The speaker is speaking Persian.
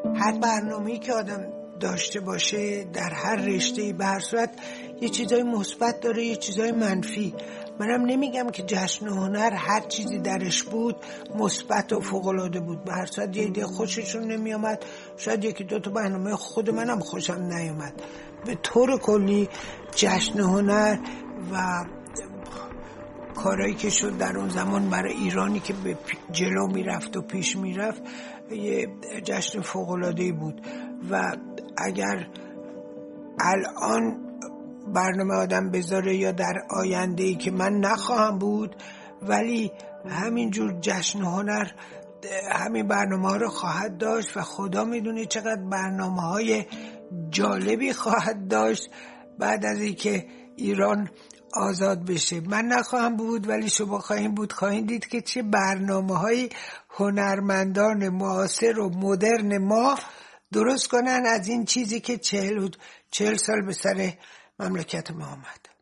هر برنامه‌ای که آدم داشته باشه در هر رشته‌ای به هر صورت یه چیزای مثبت داره، یه چیزای منفی. منم نمیگم که جشن هنر هر چیزی درش بود مثبت و فوق‌العاده بود. به هر صورت یه ایده خوششون نمیامد، شاید یکی دو تا برنامه خود منم خوشم نیامد. به طور کلی جشن هنر و کارهایی که شد در اون زمان برای ایرانی که به جلو میرفت و پیش میرفت یه جشن فوق‌العاده‌ای بود و اگر الان برنامه آدم بذاره یا در آینده‌ای که من نخواهم بود، ولی همینجور جشن هنر همین برنامه ها رو خواهد داشت و خدا میدونه چقدر برنامه های جالبی خواهد داشت بعد از اینکه ایران آزاد بشه. من نخواهم بود ولی شما خواهید دید که چه برنامه های هنرمندان معاصر و مدرن ما درست کنن از این چیزی که 40 سال به سر مملکت ما آمد.